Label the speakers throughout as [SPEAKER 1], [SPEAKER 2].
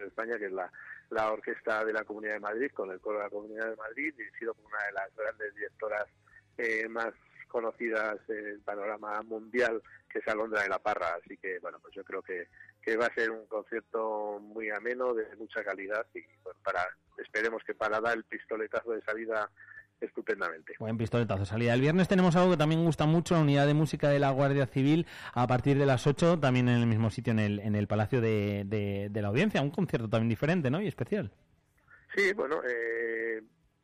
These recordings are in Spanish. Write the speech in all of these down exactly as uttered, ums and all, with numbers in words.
[SPEAKER 1] en España, que es la, la Orquesta de la Comunidad de Madrid, con el coro de la Comunidad de Madrid, dirigido por una de las grandes directoras eh, más conocidas en el panorama mundial, que es Alondra de la Parra. Así que, bueno, pues yo creo que, que va a ser un concierto muy ameno, de mucha calidad, y bueno, para esperemos que para dar el pistoletazo de salida estupendamente.
[SPEAKER 2] Buen pistoletazo de salida. El viernes tenemos algo que también gusta mucho, la unidad de música de la Guardia Civil, a partir de las ocho, también en el mismo sitio, en el, en el Palacio de, de, de la Audiencia, un concierto también diferente, ¿no? Y especial.
[SPEAKER 1] Sí, bueno, eh,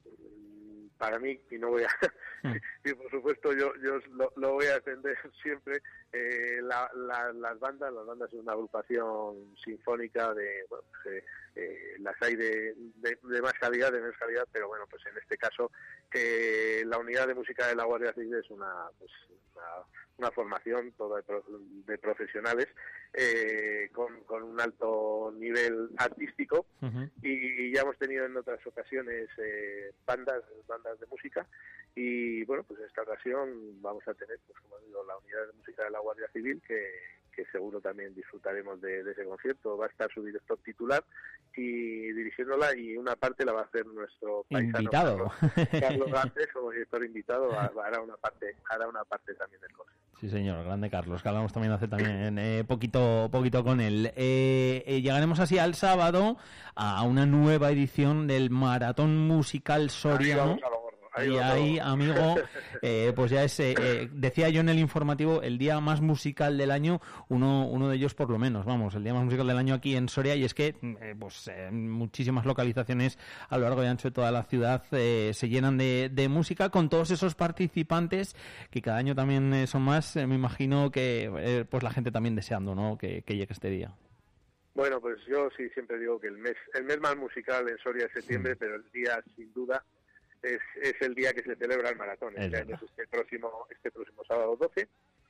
[SPEAKER 1] para mí, y no voy a, mm. y por supuesto yo yo lo, lo voy a defender siempre, eh, la, la, las bandas, las bandas es una agrupación sinfónica de, bueno, pues, eh, eh, las hay de, de, de más calidad, de menos calidad, pero bueno, pues en este caso eh, la unidad de música de la Guardia Civil es una, pues, una, una formación toda de, pro, de profesionales eh, con, con un alto nivel artístico, uh-huh. y ya hemos tenido en otras ocasiones eh, bandas, bandas de música, y bueno, pues en esta ocasión vamos a tener, pues como digo, la unidad de música de la Guardia Civil, que, que seguro también disfrutaremos de, de ese concierto. Va a estar su director titular y dirigiéndola, y una parte la va a hacer nuestro paisano
[SPEAKER 2] invitado
[SPEAKER 1] Carlos, Carlos Garces, como director invitado, hará una parte hará una parte también del concierto.
[SPEAKER 2] Sí, señor, grande Carlos, que hablamos también hace también eh, poquito poquito con él. Eh, eh, llegaremos así al sábado a una nueva edición del Maratón Musical Soriano. Y ahí, amigo, eh, pues ya es, eh, eh, decía yo en el informativo, el día más musical del año, uno uno de ellos por lo menos, vamos, el día más musical del año aquí en Soria, y es que eh, pues eh, muchísimas localizaciones a lo largo y ancho de toda la ciudad eh, se llenan de, de música, con todos esos participantes que cada año también eh, son más, eh, me imagino que eh, pues la gente también deseando, ¿no?, que, que llegue este día.
[SPEAKER 1] Bueno, pues yo sí siempre digo que el mes el mes más musical en Soria es septiembre, sí. Pero el día sin duda Es, es el día que se celebra el maratón. Este año es este próximo, este próximo sábado doce.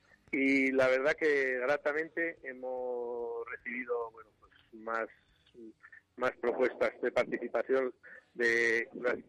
[SPEAKER 1] Y la verdad que gratamente hemos recibido, bueno, pues más, más propuestas de participación de,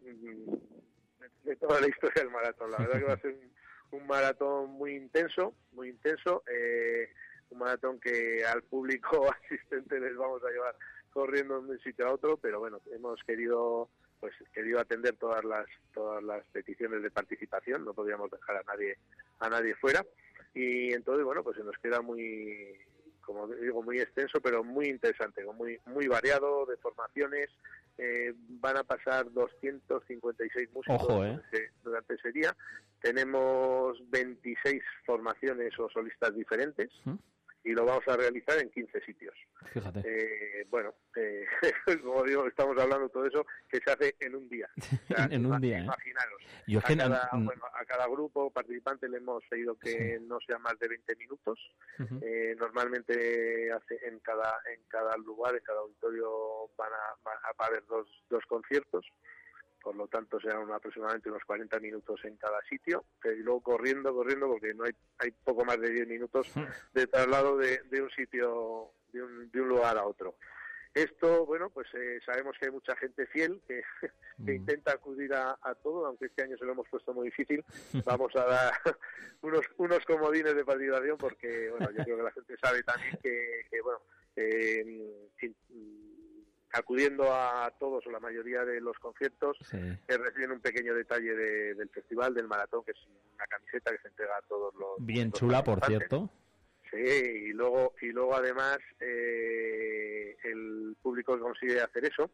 [SPEAKER 1] de toda la historia del maratón. La verdad que va a ser un, un maratón muy intenso, muy intenso, eh, un maratón que al público asistente les vamos a llevar corriendo de un sitio a otro, pero bueno, hemos querido pues querido atender todas las todas las peticiones de participación, no podíamos dejar a nadie a nadie fuera, y entonces bueno, pues se nos queda muy, como digo, muy extenso, pero muy interesante, muy muy variado de formaciones. Eh, van a pasar doscientos cincuenta y seis músicos. Ojo, eh. durante, durante ese día. Tenemos veintiséis formaciones o solistas diferentes. ¿Mm? Y lo vamos a realizar en quince sitios.
[SPEAKER 2] Fíjate.
[SPEAKER 1] Eh, bueno, eh, como digo, estamos hablando de todo eso que se hace en un día. O sea,
[SPEAKER 2] en un día,
[SPEAKER 1] imaginaros.
[SPEAKER 2] ¿eh?
[SPEAKER 1] A, cada, bueno, a cada grupo participante le hemos pedido que sí. no sea más de veinte minutos. Uh-huh. Eh, normalmente hace en cada en cada lugar, en cada auditorio van a, van a haber dos, dos conciertos. Por lo tanto serán aproximadamente unos cuarenta minutos en cada sitio, y luego corriendo, corriendo, porque no hay hay poco más de diez minutos de traslado de, de un sitio, de un, de un lugar a otro. Esto, bueno, pues eh, sabemos que hay mucha gente fiel que, que mm. intenta acudir a, a todo, aunque este año se lo hemos puesto muy difícil. Vamos a dar unos unos comodines de participación, porque, bueno, yo creo que la gente sabe también que, que bueno, eh, sin, acudiendo a todos o la mayoría de los conciertos, sí. eh, reciben un pequeño detalle de, del festival, del maratón, que es una camiseta que se entrega a todos los...
[SPEAKER 2] Bien
[SPEAKER 1] los
[SPEAKER 2] chula, por cierto.
[SPEAKER 1] Sí, y luego, y luego además eh, el público que consigue hacer eso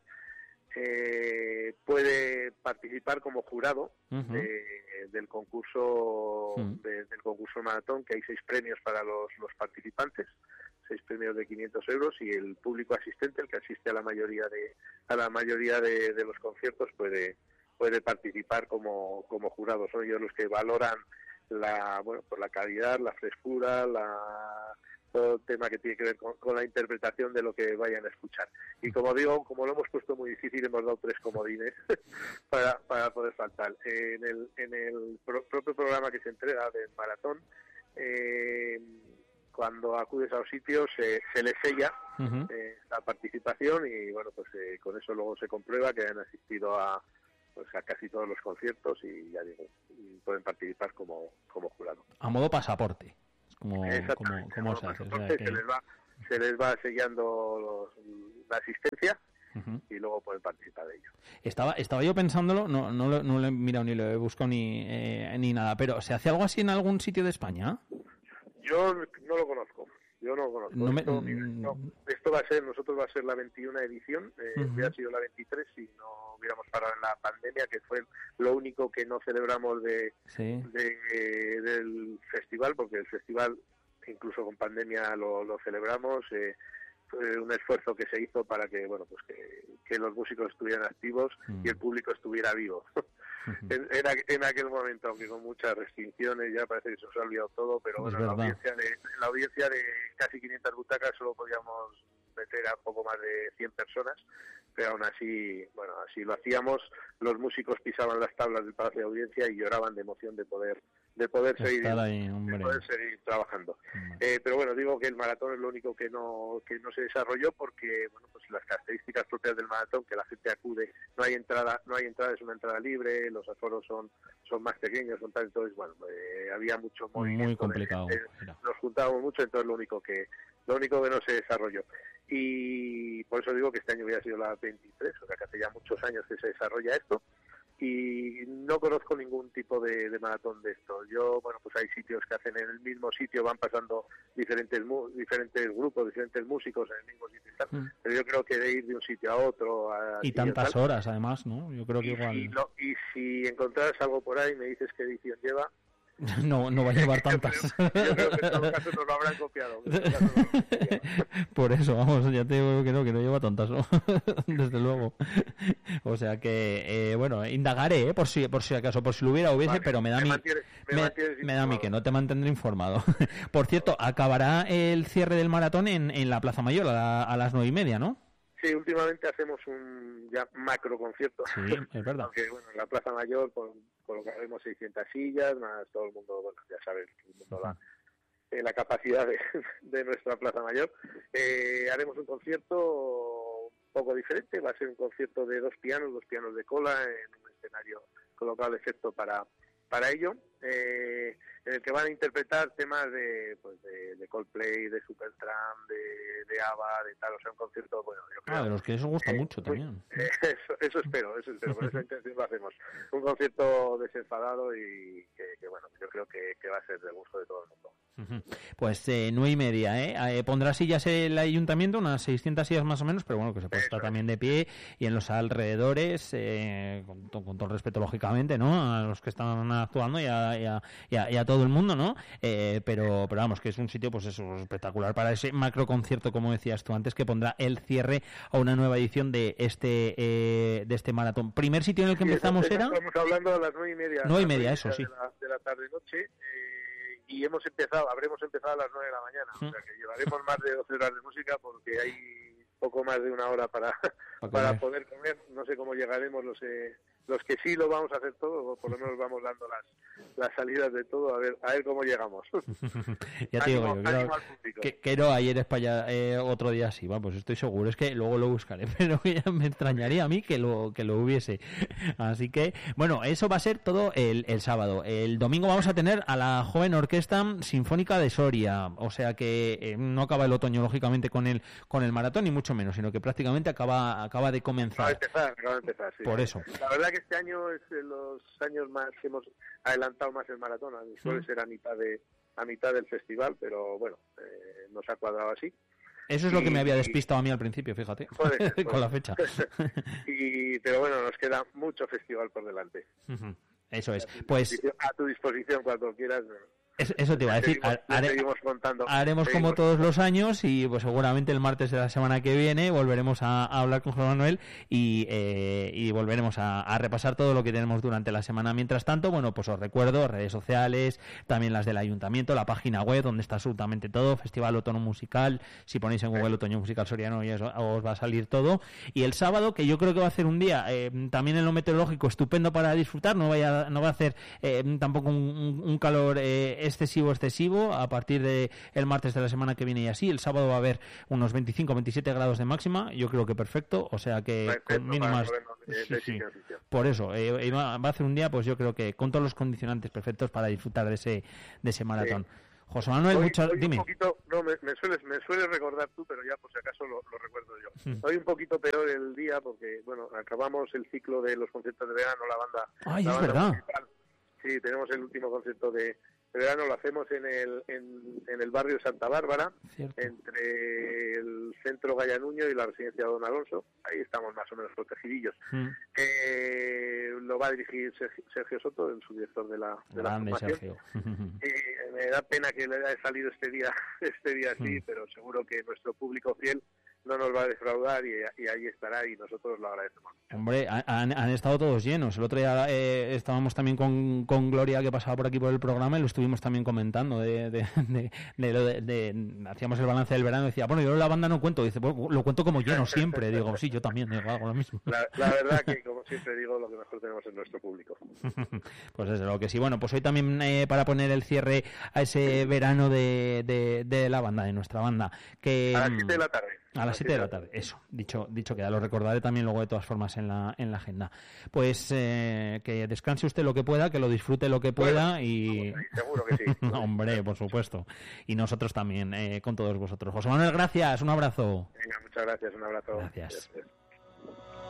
[SPEAKER 1] eh, puede participar como jurado uh-huh. de, del concurso uh-huh. de, del concurso maratón, que hay seis premios para los, los participantes. seis premios de quinientos euros, y el público asistente, el que asiste a la mayoría de a la mayoría de, de los conciertos, puede puede participar como como jurado. Son ellos los que valoran la bueno pues la calidad, la frescura, la todo el tema que tiene que ver con, con la interpretación de lo que vayan a escuchar. Y como digo, como lo hemos puesto muy difícil, hemos dado tres comodines para para poder faltar. En el en el pro, propio programa que se entrega del maratón, eh, cuando acudes a los sitios se, se les sella uh-huh. eh, la participación, y bueno, pues eh, con eso luego se comprueba que han asistido a pues a casi todos los conciertos, y ya digo, y pueden participar como como jurado.
[SPEAKER 2] A modo pasaporte, como como, como se hace. O sea, que...
[SPEAKER 1] se les va se les va sellando los, la asistencia. Uh-huh. Y luego pueden participar de ello.
[SPEAKER 2] Estaba estaba yo pensándolo, no no lo, no lo he mirado ni lo he buscado ni eh, ni nada, pero ¿se hace algo así en algún sitio de España?
[SPEAKER 1] Yo no lo conozco, yo no lo conozco.
[SPEAKER 2] No me...
[SPEAKER 1] esto, mira, no, esto va a ser, nosotros va a ser la veintiuna edición, eh, uh-huh. hubiera sido la veintitrés si no hubiéramos parado en la pandemia, que fue lo único que no celebramos de, sí. de eh, del festival, porque el festival incluso con pandemia lo, lo celebramos. Eh, un esfuerzo que se hizo para que bueno pues que, que los músicos estuvieran activos mm. y el público estuviera vivo. Uh-huh. en, en, en aquel momento, aunque con muchas restricciones, ya parece que se os ha olvidado todo, pero bueno, la audiencia, de, la audiencia de casi quinientas butacas solo podíamos meter a poco más de cien personas, pero aún así, bueno, así lo hacíamos. Los músicos pisaban las tablas del Palacio de Audiencia y lloraban de emoción de poder de poder seguir
[SPEAKER 2] ahí,
[SPEAKER 1] de poder seguir trabajando. Eh, pero bueno, digo que el maratón es lo único que no que no se desarrolló porque bueno pues las características propias del maratón, que la gente acude, no hay entrada, no hay entrada, es una entrada libre, los aforos son son más pequeños, son tal, entonces bueno, eh, había mucho movimiento,
[SPEAKER 2] muy complicado.
[SPEAKER 1] De, de, nos juntábamos mucho, entonces lo único que lo único que no se desarrolló. Y por eso digo que este año hubiera sido la veintitrés, o sea que hace ya muchos años que se desarrolla esto. Y no conozco ningún tipo de, de maratón de esto. Yo, bueno, pues hay sitios que hacen en el mismo sitio, van pasando diferentes diferentes grupos, diferentes músicos en el mismo sitio y tal. Mm. Pero yo creo que de ir de un sitio a otro... A
[SPEAKER 2] y tantas
[SPEAKER 1] tal,
[SPEAKER 2] horas, además, ¿no? Yo creo que
[SPEAKER 1] y
[SPEAKER 2] igual...
[SPEAKER 1] Si no, y si encontraras algo por ahí, me dices qué edición lleva...
[SPEAKER 2] No, no va a llevar tantas.
[SPEAKER 1] Yo creo, yo creo que en todo caso nos lo habrán copiado.
[SPEAKER 2] Por eso, vamos, ya te digo que no, que no lleva tantas, ¿no? Desde luego. O sea que, eh, bueno, indagaré, ¿eh? por si por si acaso, por si lo hubiera hubiese, vale, pero me da, me, mi, me, me, me da a mí que no te mantendré informado. Por cierto, acabará el cierre del maratón en, en la Plaza Mayor a, la, a las nueve y media, ¿no?
[SPEAKER 1] Sí, últimamente hacemos un ya macro concierto.
[SPEAKER 2] Sí, es verdad.
[SPEAKER 1] Aunque, bueno, en la Plaza Mayor con, colocaremos seiscientas sillas, más todo el mundo, bueno, ya sabes, todo el mundo uh-huh. la, eh, la capacidad de, de nuestra Plaza Mayor. Eh, haremos un concierto un poco diferente, va a ser un concierto de dos pianos, dos pianos de cola, en un escenario colocado excepto para, para ello. Eh, en el que van a interpretar temas de pues de, de Coldplay, de Supertramp, de, de ABBA, de tal, o sea, un concierto, bueno, yo creo...
[SPEAKER 2] Ah, de los que eso gusta
[SPEAKER 1] eh,
[SPEAKER 2] mucho también.
[SPEAKER 1] Eh, eso, eso espero, eso espero, con esa intención lo hacemos. Un concierto desenfadado y que, que bueno, yo creo que, que va a ser del gusto de todo el mundo.
[SPEAKER 2] Pues eh, nueve y media, ¿eh? eh pondrá sillas el ayuntamiento, unas seiscientas sillas más o menos, pero bueno, que se puede estar también de pie y en los alrededores, eh, con, con todo el respeto, lógicamente, ¿no? A los que están actuando y a, y a, y a, y a todo el mundo, ¿no? Eh, pero, pero vamos, que es un sitio, pues eso, espectacular para ese macro concierto, como decías tú antes, que pondrá el cierre a una nueva edición de este eh, de este maratón. ¿Primer sitio en el que sí, empezamos era?
[SPEAKER 1] Estamos hablando a las nueve y media.
[SPEAKER 2] Nueve y media, eso, sí.
[SPEAKER 1] De la, de la tarde-noche. Eh, y hemos empezado, habremos empezado a las nueve de la mañana, ¿Mm? O sea que llevaremos más de doce horas de música porque hay poco más de una hora para, para, para poder comer. No sé cómo llegaremos los eh, los que sí lo vamos a hacer todo, por lo menos vamos dando las las salidas de todo, a ver a ver cómo llegamos.
[SPEAKER 2] Ya te digo yo, creo que, que no ayer es para allá, eh, otro día sí, vamos, estoy seguro, es que luego lo buscaré, pero ya me extrañaría a mí que lo que lo hubiese. Así que, bueno, eso va a ser todo el, el sábado. El domingo vamos a tener a la joven Orquesta Sinfónica de Soria, o sea que eh, no acaba el otoño, lógicamente, con el con el maratón, ni mucho menos, sino que prácticamente acaba acaba de comenzar.
[SPEAKER 1] Acaba de empezar, acaba de empezar, sí.
[SPEAKER 2] Por eso.
[SPEAKER 1] La verdad que este año es de los años más que hemos adelantado más el maratón, a mí suele ser a mitad de a mitad del festival, pero bueno, eh, nos ha cuadrado así.
[SPEAKER 2] Eso es y, lo que me había despistado a mí al principio, fíjate, puede ser, puede con la fecha.
[SPEAKER 1] y pero bueno, nos queda mucho festival por delante.
[SPEAKER 2] Uh-huh. Eso es. Pues
[SPEAKER 1] a tu disposición cuando quieras.
[SPEAKER 2] Eso, eso te iba a decir,
[SPEAKER 1] seguimos,
[SPEAKER 2] haré,
[SPEAKER 1] seguimos contando,
[SPEAKER 2] haremos
[SPEAKER 1] seguimos.
[SPEAKER 2] como todos los años y pues seguramente el martes de la semana que viene volveremos a, a hablar con José Manuel y, eh, y volveremos a, a repasar todo lo que tenemos durante la semana. Mientras tanto, bueno, pues os recuerdo, redes sociales, también las del ayuntamiento, la página web donde está absolutamente todo, Festival Otoño Musical, si ponéis en Google Otoño Musical Soriano ya os va a salir todo. Y el sábado, que yo creo que va a ser un día eh, también en lo meteorológico estupendo para disfrutar, no, vaya, no va a hacer eh, tampoco un, un, un calor eh, excesivo, excesivo, a partir de el martes de la semana que viene y así. El sábado va a haber unos veinticinco, veintisiete grados de máxima, yo creo que perfecto, o sea que perfecto, con mínimas... De, de sí, sí. Por eso, eh, va a hacer un día, pues yo creo que con todos los condicionantes perfectos para disfrutar de ese de ese maratón.
[SPEAKER 1] Sí.
[SPEAKER 2] José Manuel,
[SPEAKER 1] hoy,
[SPEAKER 2] mucho,
[SPEAKER 1] hoy
[SPEAKER 2] dime.
[SPEAKER 1] Un poquito, no, me, me, sueles, me sueles recordar tú, pero ya por si acaso lo, lo recuerdo yo. Mm. Hoy un poquito peor el día porque, bueno, acabamos el ciclo de los conciertos de verano, la banda...
[SPEAKER 2] Ay,
[SPEAKER 1] la
[SPEAKER 2] es
[SPEAKER 1] banda
[SPEAKER 2] verdad.
[SPEAKER 1] Musical. Sí, tenemos el último concierto de, de verano, lo hacemos en el, en, en el barrio de Santa Bárbara, Cierto. entre el centro Gallanuño y la residencia de Don Alonso. Ahí estamos más o menos protegidillos. Mm. Eh, lo va a dirigir Sergio, Sergio Soto, el subdirector de la, de la formación. Eh, me da pena que le haya salido este día, este día así, mm. pero seguro que nuestro público fiel no nos va a defraudar y, y ahí estará y nosotros lo agradecemos.
[SPEAKER 2] Hombre, han, han estado todos llenos. El otro día eh, estábamos también con, con Gloria, que pasaba por aquí por el programa, y lo estuvimos también comentando. De, de, de, de, de, de hacíamos el balance del verano y decía, bueno, yo la banda no cuento. Dice, bueno, lo cuento como lleno siempre. Digo, sí, yo también digo, hago lo mismo.
[SPEAKER 1] La, la verdad que, como siempre digo, lo que mejor tenemos es nuestro público.
[SPEAKER 2] Pues desde luego que sí. Bueno, pues hoy también eh, para poner el cierre a ese verano de, de, de la banda, de nuestra banda. Que,
[SPEAKER 1] a las siete de la tarde.
[SPEAKER 2] A las siete de la tarde, eso, dicho dicho queda, lo recordaré también luego de todas formas en la en la agenda. Pues eh, que descanse usted lo que pueda, que lo disfrute lo que pueda bueno, y...
[SPEAKER 1] Seguro que sí.
[SPEAKER 2] Hombre, por supuesto. Y nosotros también, eh, con todos vosotros. José Manuel, gracias, un abrazo.
[SPEAKER 1] Venga, muchas gracias, un abrazo.
[SPEAKER 2] Gracias. Gracias.